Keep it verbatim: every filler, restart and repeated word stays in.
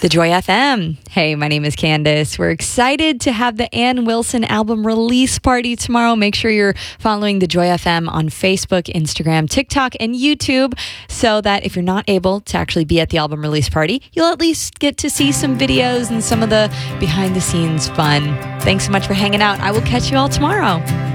The Joy F M. Hey, my name is Candace. We're excited to have the Ann Wilson album release party tomorrow. Make sure you're following The Joy F M on Facebook, Instagram, TikTok, and YouTube so that if you're not able to actually be at the album release party, you'll at least get to see some videos and some of the behind the scenes fun. Thanks so much for hanging out. I will catch you all tomorrow.